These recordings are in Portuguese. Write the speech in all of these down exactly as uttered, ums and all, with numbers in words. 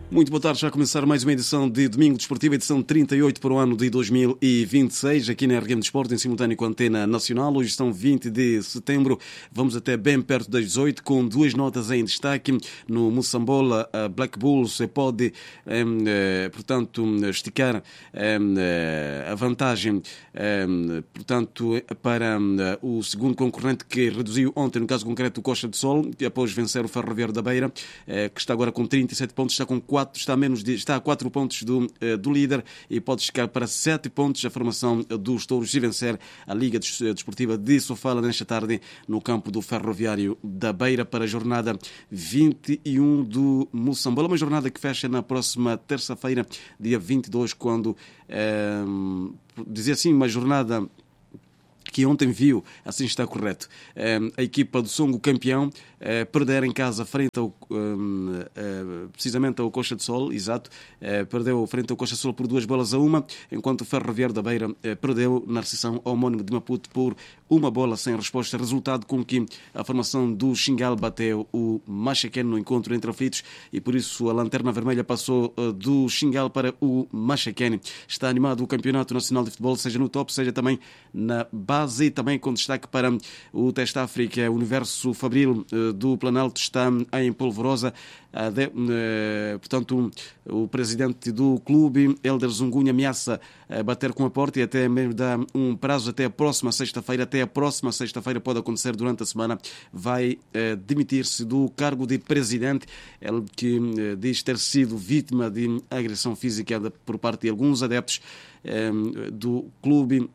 Muito boa tarde, já a começar mais uma edição de Domingo Desportivo, edição trinta e oito para o ano de dois mil e vinte e seis, aqui na R G M Desporto, em simultâneo com a Antena Nacional. Hoje são vinte de setembro, vamos até bem perto das dezoito, com duas notas em destaque. No Moçambola, a Black Bulls pode, eh, portanto, esticar eh, a vantagem, eh, portanto, para eh, o segundo concorrente, que reduziu ontem, no caso concreto, o Costa de Sol, após vencer o Ferroviário da Beira, eh, que está agora com trinta e sete pontos, está com quatro Está a, menos de, está a quatro pontos do, do líder e pode chegar para sete pontos a formação dos Touros e vencer a Liga Desportiva de Sofala nesta tarde no campo do Ferroviário da Beira para a jornada vinte e um do Moçambola. Uma jornada que fecha na próxima terça-feira, dia vinte e dois, quando, é, dizer assim, uma jornada que ontem viu, assim está correto, a equipa do Songo campeão perder em casa frente ao, precisamente ao Costa de Sol, exato, perdeu frente ao Costa de Sol por duas bolas a uma, enquanto o Ferroviário da Beira perdeu na recepção ao homónimo de Maputo por uma bola sem resposta, resultado com que a formação do Xingal bateu o Machaquene no encontro entre aflitos e por isso a lanterna vermelha passou do Xingal para o Machaquene. Está animado o Campeonato Nacional de Futebol, seja no top, seja também na base, e também com destaque para o Teste África. O Universo Fabril do Planalto está em polvorosa. De, portanto, o presidente do clube, Helder Zungunha, ameaça bater com a porta e até mesmo dá um prazo até a próxima sexta-feira. Até a próxima sexta-feira, pode acontecer durante a semana, vai demitir-se do cargo de presidente. Ele que diz ter sido vítima de agressão física por parte de alguns adeptos do clube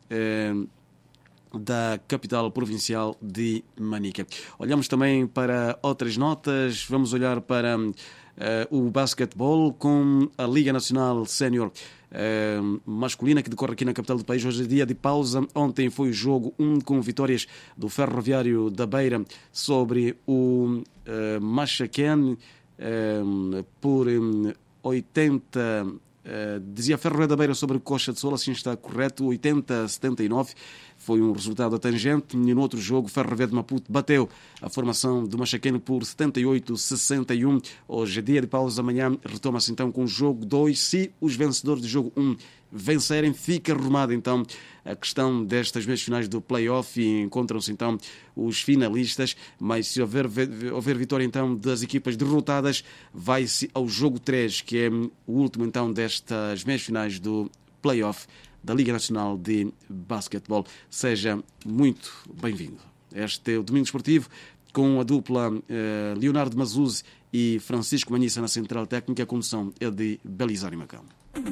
da capital provincial de Manica. Olhamos também para outras notas, vamos olhar para uh, o basquetebol com a Liga Nacional Sénior uh, masculina, que decorre aqui na capital do país. Hoje é dia de pausa. Ontem foi o jogo um com vitórias do Ferroviário da Beira sobre o uh, Machaquene uh, por um, oitenta... Uh, dizia Ferroviário da Beira sobre o Costa de Sol, assim está correto, oitenta a setenta e nove. Foi um resultado tangente. E no outro jogo, Ferroviário de Maputo bateu a formação do Machaquene por setenta e oito a sessenta e um. Hoje é dia de pausa, amanhã retoma-se então com o jogo dois. Se os vencedores do jogo um vencerem, fica arrumada então a questão destas meias finais do play-off e encontram-se então os finalistas. Mas se houver, houver vitória então das equipas derrotadas, vai-se ao jogo três, que é o último então destas meias finais do play-off da Liga Nacional de Basquetebol. Seja muito bem-vindo. Este é o Domingo Desportivo, com a dupla eh, Leonardo Mazuzzi e Francisco Manissa na Central Técnica. A condução é de Belisário Macão.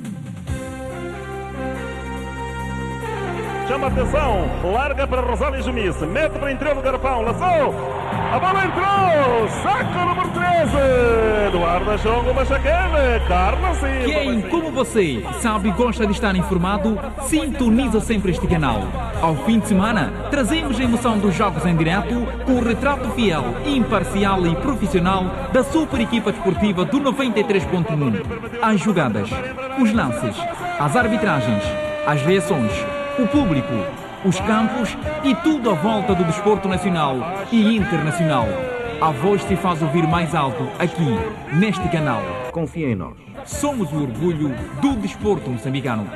Chama a atenção, larga para Rosário Jumice, mete para o interior do garrafão, lançou, a bola entrou, saco número treze, Eduardo Chongo Machaquene, Carlos Silva. Quem, como você, sabe e gosta de estar informado, sintoniza sempre este canal. Ao fim de semana, trazemos a emoção dos jogos em direto, com o retrato fiel, imparcial e profissional da super equipa desportiva do noventa e três ponto um. As jogadas, os lances, as arbitragens, as reações, o público, os campos e tudo à volta do desporto nacional e internacional. A voz se faz ouvir mais alto aqui, neste canal. Confia em nós. Somos o orgulho do desporto moçambicano.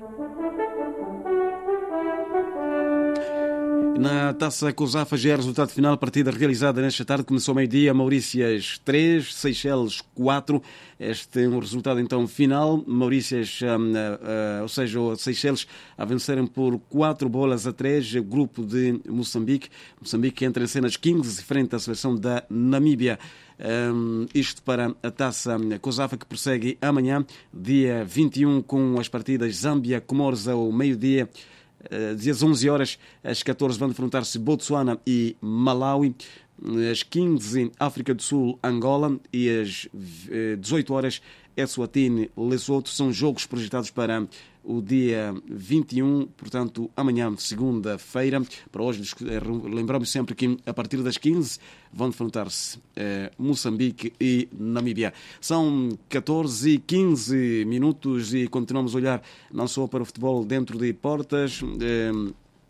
Na Taça COSAFA já é resultado final, partida realizada nesta tarde, começou ao meio-dia, Maurícias três, Seychelles quatro. Este é um resultado então final, Maurícias, uh, uh, ou seja, Seychelles a vencerem por quatro bolas a três, grupo de Moçambique. Moçambique entra em cenas quinze frente à seleção da Namíbia. Um, isto para a Taça COSAFA, que prossegue amanhã, dia vinte e um, com as partidas Zâmbia-Comores ao meio-dia. Às onze horas, às catorze vão defrontar-se Botsuana e Malawi. Às quinze, África do Sul, Angola. E às dezoito horas, Eswatini, Lesoto. São jogos projetados para o dia vinte e um, portanto, amanhã, segunda-feira. Para hoje, lembramos sempre que a partir das quinze vão defrontar-se eh, Moçambique e Namíbia. São catorze e quinze minutos e continuamos a olhar não só para o futebol dentro de portas, eh,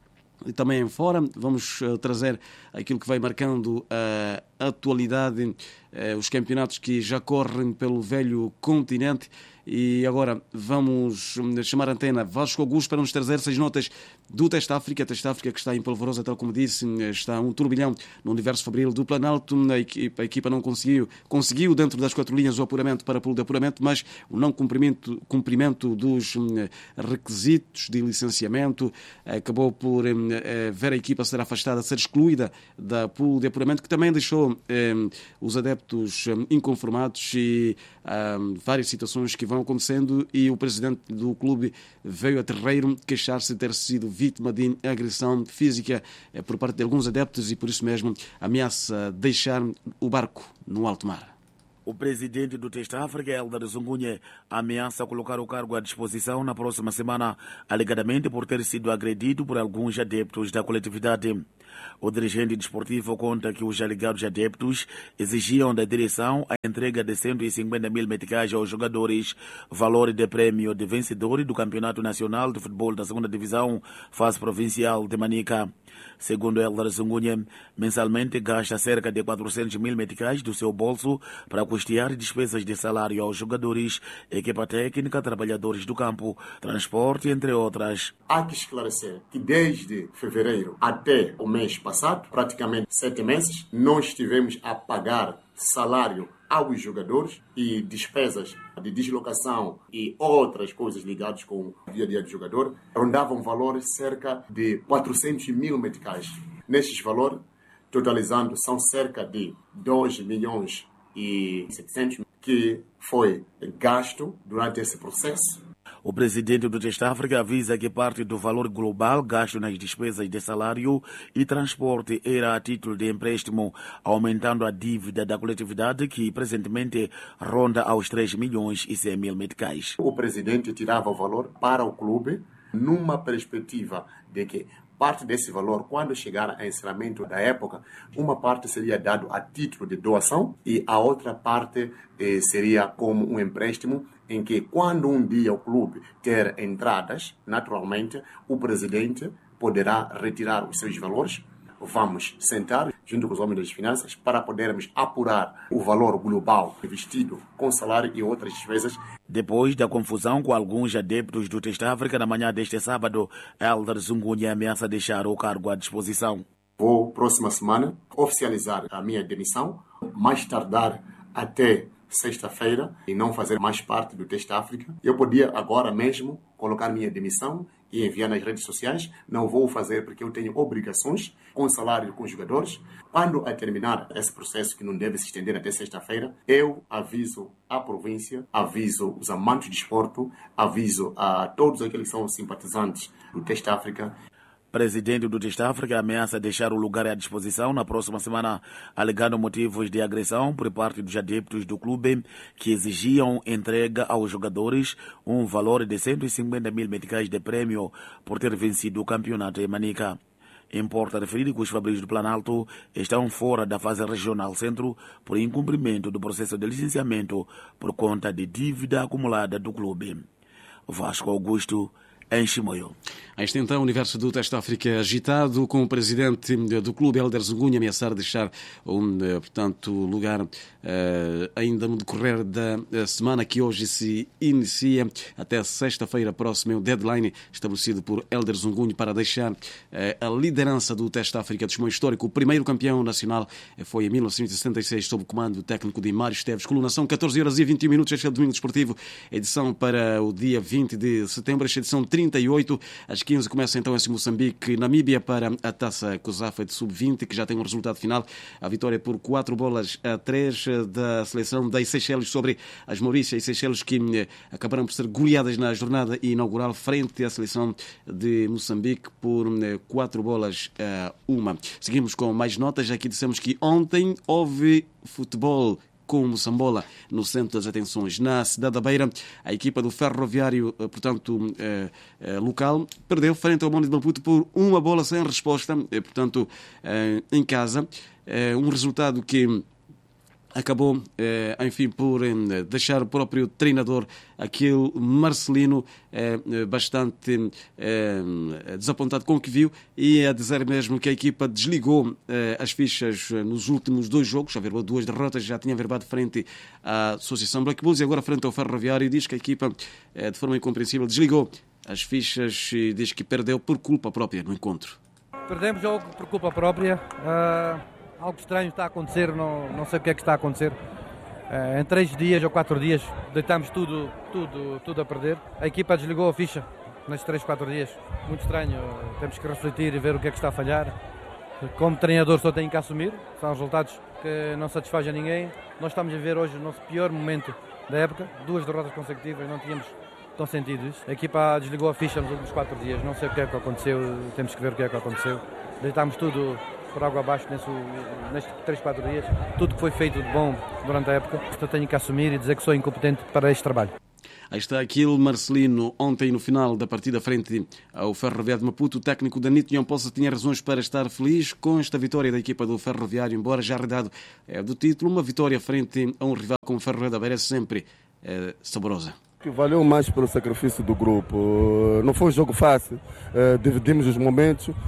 e também fora. Vamos uh, trazer aquilo que vai marcando a atualidade, uh, os campeonatos que já correm pelo velho continente. E agora vamos chamar a antena Vasco Augusto para nos trazer seis notas do Teste África. Teste África que está em polvorosa, tal como disse, está um turbilhão no universo fabril do Planalto. A equipa, a equipa não conseguiu, conseguiu dentro das quatro linhas o apuramento para pulo de apuramento, mas o não cumprimento, cumprimento dos requisitos de licenciamento acabou por eh, ver a equipa ser afastada, ser excluída da pulo de apuramento, que também deixou eh, os adeptos eh, inconformados e eh, várias situações que vão acontecendo, e o presidente do clube veio a terreiro queixar-se de ter sido vítima de agressão física por parte de alguns adeptos e por isso mesmo ameaça deixar o barco no alto mar. O presidente do Teste África, Elder Zungunye, ameaça colocar o cargo à disposição na próxima semana, alegadamente por ter sido agredido por alguns adeptos da coletividade. O dirigente desportivo conta que os alegados adeptos exigiam da direção a entrega de cento e cinquenta mil meticais aos jogadores, valor de prêmio de vencedor do Campeonato Nacional de Futebol da segunda Divisão, fase provincial de Manica. Segundo Elder Zungunye, mensalmente gasta cerca de quatrocentos mil meticais do seu bolso para custear despesas de salário aos jogadores, equipa técnica, trabalhadores do campo, transporte, entre outras. Há que esclarecer que desde fevereiro até o mês passado, praticamente sete meses, nós estivemos a pagar salário aos jogadores e despesas de deslocação e outras coisas ligadas com o dia a dia do jogador rondavam um valor cerca de quatrocentos mil meticais. Nestes valores, totalizando, são cerca de dois milhões e setecentos que foi gasto durante esse processo. O presidente do Teste África avisa que parte do valor global gasto nas despesas de salário e transporte era a título de empréstimo, aumentando a dívida da coletividade, que presentemente ronda aos três milhões e cem mil meticais. O presidente tirava o valor para o clube numa perspectiva de que parte desse valor, quando chegar ao encerramento da época, uma parte seria dado a título de doação e a outra parte eh, seria como um empréstimo, em que quando um dia o clube ter entradas, naturalmente o presidente poderá retirar os seus valores. Vamos sentar junto com os homens das finanças para podermos apurar o valor global investido com salário e outras despesas. Depois da confusão com alguns adeptos do Teste África, na manhã deste sábado, Elder Zungunye ameaça deixar o cargo à disposição. Vou, próxima semana, oficializar a minha demissão, mais tardar até sexta-feira, e não fazer mais parte do Teste África. Eu podia agora mesmo colocar minha demissão e enviar nas redes sociais. Não vou fazer porque eu tenho obrigações com salário com os jogadores. Quando a terminar esse processo, que não deve se estender até sexta-feira, eu aviso a província, aviso os amantes de esporte, aviso a todos aqueles que são simpatizantes do Teste África. Presidente do Teste África ameaça deixar o lugar à disposição na próxima semana, alegando motivos de agressão por parte dos adeptos do clube que exigiam entrega aos jogadores um valor de cento e cinquenta mil meticais de prêmio por ter vencido o campeonato em Manica. Importa referir que os fabris do Planalto estão fora da fase regional centro por incumprimento do processo de licenciamento por conta de dívida acumulada do clube. Vasco Augusto, em Chimoio. Este então o universo do Teste África agitado, com o presidente do clube, Elder Zungunye, ameaçar deixar um, portanto, lugar uh, ainda no decorrer da semana que hoje se inicia. Até sexta-feira próxima, o deadline estabelecido por Elder Zungunye para deixar uh, a liderança do Teste África de Chimoio histórico. O primeiro campeão nacional foi em mil novecentos e setenta e seis, sob o comando técnico de Mário Esteves. Colunação, catorze horas e vinte e um minutos. Este é o Domingo Desportivo, edição para o dia vinte de setembro, esta edição trinta e oito. Às quinze começa então esse Moçambique, Namíbia, para a Taça COSAFA de sub vinte, que já tem um resultado final. A vitória por quatro bolas a três da seleção das Seychelles sobre as Maurícias e Seychelles, que acabaram por ser goleadas na jornada inaugural frente à seleção de Moçambique por quatro bolas a uma. Seguimos com mais notas. Aqui dissemos que ontem houve futebol com o Moçambola no centro das atenções. Na cidade da Beira, a equipa do Ferroviário, portanto, eh, eh, local, perdeu frente ao Mondi de Maputo por uma bola sem resposta, eh, portanto, eh, em casa. Eh, um resultado que acabou, eh, enfim, por eh, deixar o próprio treinador, aquele Marcelino, eh, bastante eh, desapontado com o que viu e a dizer mesmo que a equipa desligou eh, as fichas nos últimos dois jogos, já verbou duas derrotas, já tinha verbado frente à Associação Black Bulls e agora frente ao Ferroviário, e diz que a equipa, eh, de forma incompreensível, desligou as fichas e diz que perdeu por culpa própria no encontro. Perdemos o jogo por culpa própria. Uh... Algo estranho está a acontecer, não, não sei o que é que está a acontecer. Uh, em três dias ou quatro dias deitamos tudo, tudo, tudo a perder. A equipa desligou a ficha nestes três, quatro dias. Muito estranho, temos que refletir e ver o que é que está a falhar. Como treinador só tenho que assumir, são resultados que não satisfazem a ninguém. Nós estamos a ver hoje o nosso pior momento da época, duas derrotas consecutivas, não tínhamos tão sentido isso. A equipa desligou a ficha nos últimos quatro dias, não sei o que é que aconteceu, temos que ver o que é que aconteceu. Deitámos tudo por água abaixo nesse, nestes três, quatro dias, tudo que foi feito de bom durante a época, eu tenho que assumir e dizer que sou incompetente para este trabalho. Aí está aquele Marcelino, ontem no final da partida frente ao Ferroviário de Maputo, o técnico Danito Nhamposa tinha razões para estar feliz com esta vitória da equipa do Ferroviário, embora já arredado é, do título, uma vitória frente a um rival como o Ferroviário da Beira é sempre é, saborosa. Que valeu mais pelo sacrifício do grupo. Não foi um jogo fácil, uh, dividimos os momentos. Uh,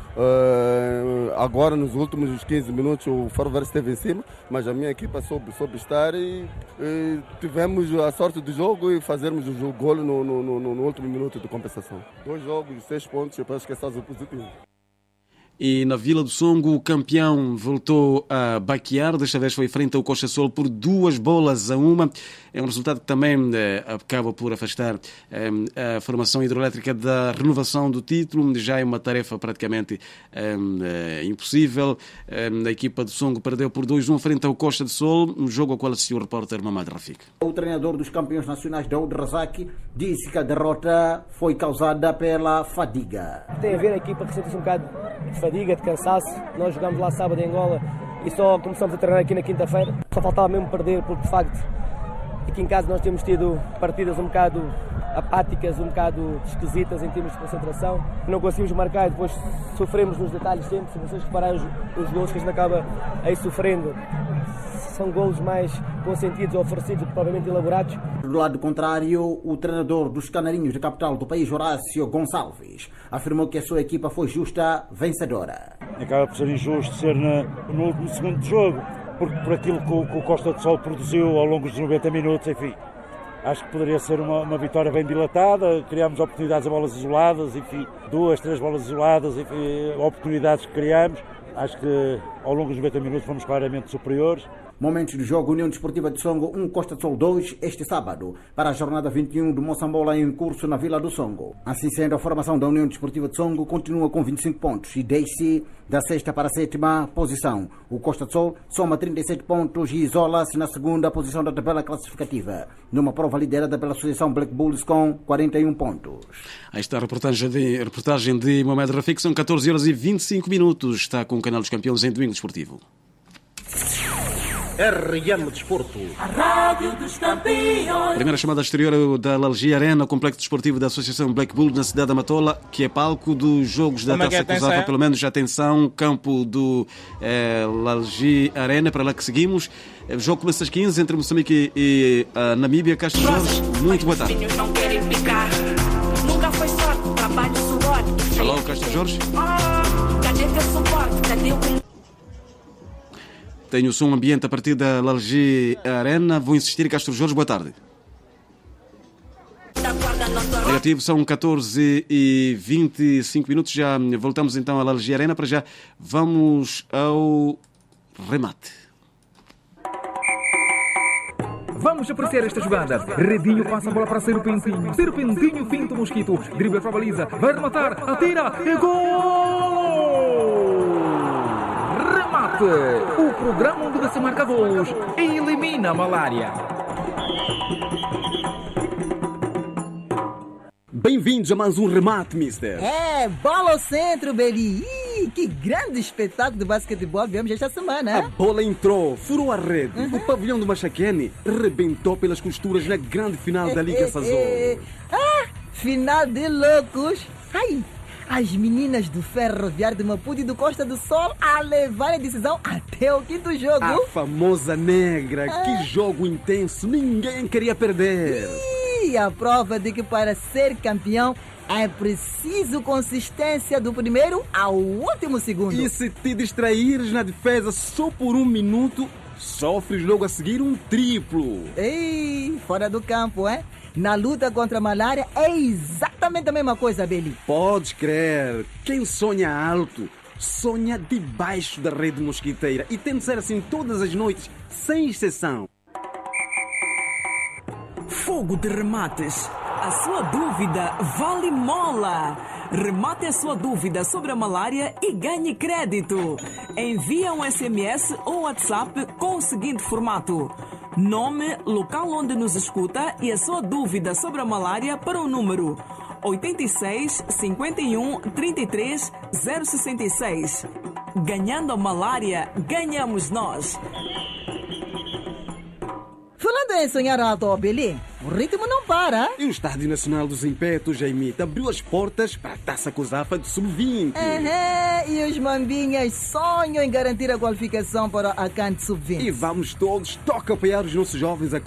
agora, nos últimos quinze minutos, o Ferroviário esteve em cima, mas a minha equipa soube, soube estar e, e tivemos a sorte do jogo e fazermos o gol no, no, no, no último minuto de compensação. Dois jogos, seis pontos, para esquecer o positivo. E na Vila do Songo, o campeão voltou a baquear. Desta vez foi frente ao Costa Sol por duas bolas a uma. É um resultado que também eh, acaba por afastar eh, a formação hidroelétrica da renovação do título. Já é uma tarefa praticamente eh, impossível. Eh, a equipa do Songo perdeu por dois a um frente ao Costa do Sol, um jogo ao qual assistiu o repórter Mamad Rafik. O treinador dos campeões nacionais, Daoud Razak, disse que a derrota foi causada pela fadiga. Tem a ver a equipa que sente-se um bocado de fadiga, de cansaço. Nós jogámos lá sábado em Angola e só começamos a treinar aqui na quinta-feira. Só faltava mesmo perder, porque de facto aqui em casa nós temos tido partidas um bocado apáticas, um bocado esquisitas em termos de concentração. Não conseguimos marcar e depois sofremos nos detalhes sempre. Se vocês repararem os, os golos que a gente acaba aí sofrendo, são golos mais consentidos ou oferecidos do que propriamente elaborados. Do lado contrário, o treinador dos Canarinhos da capital do país, Horácio Gonçalves, afirmou que a sua equipa foi justa vencedora. Acaba por ser injusto ser na, no último segundo de jogo, porque por aquilo que o, que o Costa do Sol produziu ao longo dos noventa minutos, enfim, acho que poderia ser uma, uma vitória bem dilatada. Criámos oportunidades a bolas isoladas, enfim, duas, três bolas isoladas, enfim, oportunidades que criámos. Acho que ao longo dos noventa minutos fomos claramente superiores. Momentos do jogo, União Desportiva de Songo um, Costa do Sol dois, este sábado, para a jornada vinte e um do Moçambola em curso na Vila do Songo. Assim sendo, a formação da União Desportiva de Songo continua com vinte e cinco pontos e desce da sexta para a sétima posição. O Costa do Sol soma trinta e sete pontos e isola-se na segunda posição da tabela classificativa, numa prova liderada pela Associação Black Bulls com quarenta e um pontos. Aí está a reportagem de, a reportagem de Mohamed Rafik, são catorze horas e vinte e cinco minutos. Está com o Canal dos Campeões em Domingo Desportivo. R M Desporto. A Rádio dos Campeões. Primeira chamada exterior da Lalgi Arena, complexo desportivo da Associação Black Bull na cidade da Matola, que é palco dos jogos da Taça Cosava, pelo menos atenção, campo do eh, Lalgi Arena, para lá que seguimos. O jogo começa às quinze entre Moçambique e a Namíbia. Castro Jorge, muito boa tarde. Nunca foi só trabalho, suor. Alô, Castro Jorge. Cadê teu suporte? Cadê o... Tenho o som ambiente a partir da Lalgi Arena. Vou insistir, Castro Jorge, boa tarde. Negativo, são catorze e vinte e cinco minutos. Já voltamos então à Lalgi Arena. Para já, vamos ao remate. Vamos apreciar esta jogada. Redinho passa a bola para Serpentinho. Serpentinho finta o mosquito. Dribla para a baliza. Vai rematar. Atira. É gol! Remate. O programa onde se marca gols e elimina a malária. Bem-vindos a mais um remate, mister. É, bola ao centro, Beli. Ih, que grande espetáculo de basquetebol vemos esta semana. A bola entrou, furou a rede. Uhum. O pavilhão do Machaquene rebentou pelas costuras na grande final é, da Liga é, Sazon. É, ah, final de loucos. Ai, as meninas do Ferroviário de Maputo e do Costa do Sol a levar a decisão até o quinto jogo. A famosa negra, É. que jogo intenso, ninguém queria perder. E a prova de que para ser campeão é preciso consistência do primeiro ao último segundo. E se te distraíres na defesa só por um minuto, sofres logo a seguir um triplo. Ei, fora do campo, é? Na luta contra a malária é exatamente a mesma coisa, Beli. Podes crer, quem sonha alto, sonha debaixo da rede mosquiteira. E tem de ser assim todas as noites, sem exceção. Fogo de Remates. A sua dúvida vale mola. Remate a sua dúvida sobre a malária e ganhe crédito. Envie um S M S ou WhatsApp com o seguinte formato: nome, local onde nos escuta e a sua dúvida sobre a malária para o número oito seis, cinco um, trinta e três, zero sessenta e seis. Ganhando a malária, ganhamos nós. Falando em sonhar alto, Beli, o ritmo não para. E o Estádio Nacional dos Impetos, Jaimita, abriu as portas para a Taça Cosafa de sub vinte. Uhum, e os mambinhas sonham em garantir a qualificação para a Cante sub vinte. E vamos todos, toca apoiar os nossos jovens a